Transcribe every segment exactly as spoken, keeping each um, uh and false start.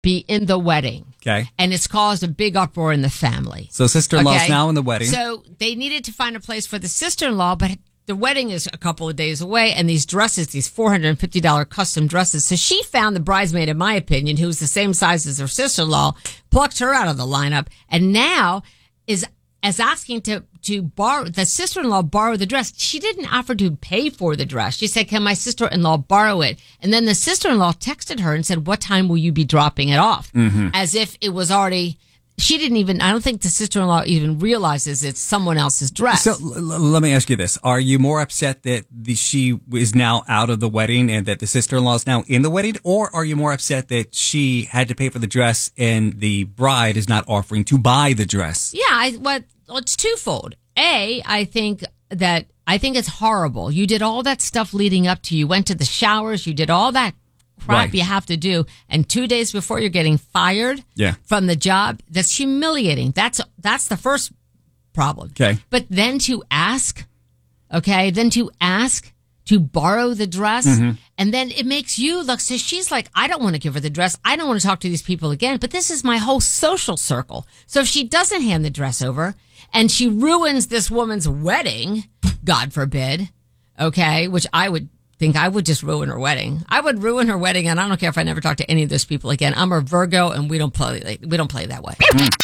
be in the wedding. Okay. And it's caused a big uproar in the family. So sister-in-law's okay? now in the wedding. So they needed to find a place for the sister-in-law, but the wedding is a couple of days away, and these dresses, these four hundred fifty dollars custom dresses. So she found the bridesmaid, in my opinion, who's the same size as her sister-in-law, plucked her out of the lineup, and now is as asking to to borrow the sister-in-law borrow the dress. She didn't offer to pay for the dress. She said, "Can my sister-in-law borrow it?" And then the sister-in-law texted her and said, "What time will you be dropping it off?" Mm-hmm. As if it was already. She didn't even, I don't think the sister-in-law even realizes it's someone else's dress. So l- l- let me ask you this. Are you more upset that the, she is now out of the wedding and that the sister-in-law is now in the wedding? Or are you more upset that she had to pay for the dress and the bride is not offering to buy the dress? Yeah, I, what, well, it's twofold. A, I think that, I think it's horrible. You did all that stuff leading up to, you went to the showers, you did all that crap right. you have to do, and two days before you're getting fired yeah. from the job, that's humiliating. That's that's the first problem. Okay. But then to ask, okay, then to ask to borrow the dress, mm-hmm. and then it makes you look, so she's like, I don't want to give her the dress. I don't want to talk to these people again, but this is my whole social circle. So if she doesn't hand the dress over, and she ruins this woman's wedding, God forbid, okay, which I would think I would just ruin her wedding. I would ruin her wedding, and I don't care if I never talk to any of those people again. I'm a Virgo, and we don't play. We don't play that way.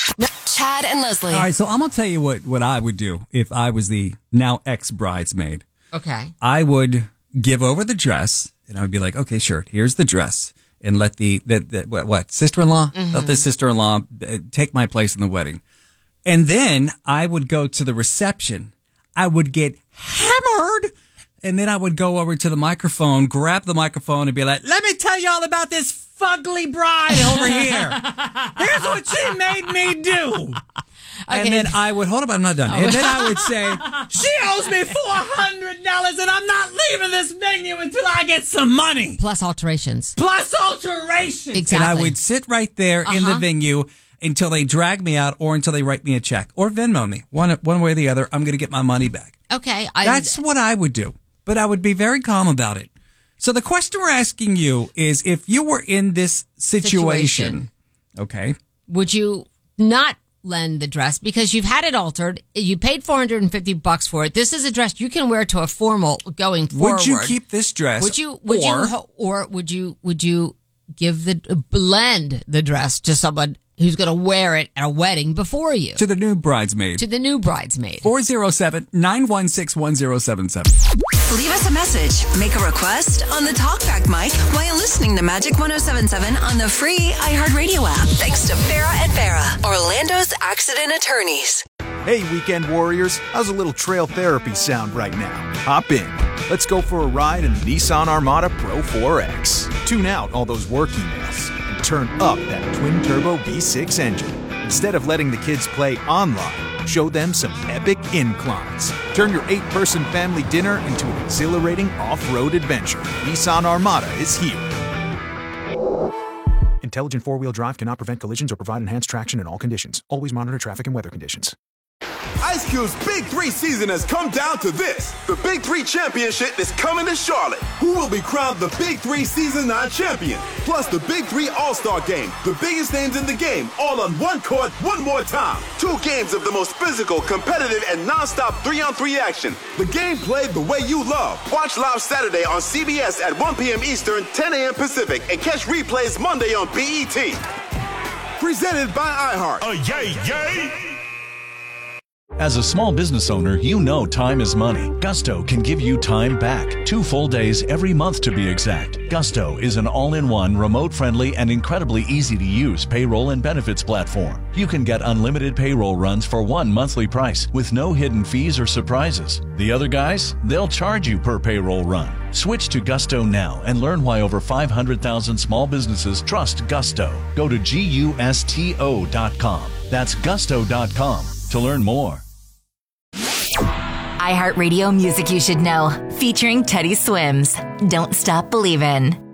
Chad and Leslie. All right, so I'm gonna tell you what what I would do if I was the now ex bridesmaid. Okay. I would give over the dress, and I would be like, okay, sure, here's the dress, and let the the, the what, what sister-in-law, mm-hmm. let the sister-in-law take my place in the wedding, and then I would go to the reception. I would get hammered. And then I would go over to the microphone, grab the microphone, and be like, let me tell you all about this fugly bride over here. Here's what she made me do. Okay. And then I would, hold up, I'm not done. Oh. And then I would say, she owes me four hundred dollars and I'm not leaving this venue until I get some money. Plus alterations. Plus alterations. Exactly. And I would sit right there uh-huh. in the venue until they drag me out or until they write me a check or Venmo me. One, one way or the other, I'm going to get my money back. Okay. I, That's what I would do. But I would be very calm about it. So the question we're asking you is, if you were in this situation, situation. okay, would you not lend the dress because you've had it altered? You paid four hundred fifty bucks for it. This is a dress you can wear to a formal going forward. Would you keep this dress? Would you? Would or, you? Or would you? Would you give the blend the dress to someone who's going to wear it at a wedding before you? To the new bridesmaid. To the new bridesmaid. four oh seven, nine one six, one oh seven seven. Leave us a message. Make a request on the Talkback mic while listening to Magic one oh seven seven on the free iHeartRadio app. Thanks to Farrah and Farrah, Orlando's accident attorneys. Hey, weekend warriors. How's a little trail therapy sound right now? Hop in. Let's go for a ride in the Nissan Armada Pro four X. Tune out all those work emails. Turn up that twin-turbo V six engine. Instead of letting the kids play online, show them some epic inclines. Turn your eight-person family dinner into an exhilarating off-road adventure. Nissan Armada is here. Intelligent four-wheel drive cannot prevent collisions or provide enhanced traction in all conditions. Always monitor traffic and weather conditions. Ice Cube's Big Three season has come down to this. The Big Three Championship is coming to Charlotte. Who will be crowned the Big Three Season nine champion? Plus the Big Three All-Star Game. The biggest names in the game, all on one court, one more time. Two games of the most physical, competitive, and non-stop three-on-three action. The game played the way you love. Watch live Saturday on C B S at one p.m. Eastern, ten a.m. Pacific, and catch replays Monday on B E T. Presented by iHeart. Oh, yay, yay! As a small business owner, you know time is money. Gusto can give you time back. Two full days every month to be exact. Gusto is an all-in-one, remote-friendly, and incredibly easy-to-use payroll and benefits platform. You can get unlimited payroll runs for one monthly price with no hidden fees or surprises. The other guys, they'll charge you per payroll run. Switch to Gusto now and learn why over five hundred thousand small businesses trust Gusto. Go to gusto dot com. That's gusto dot com to learn more. iHeartRadio Music You Should Know, featuring Teddy Swims. Don't Stop Believin'.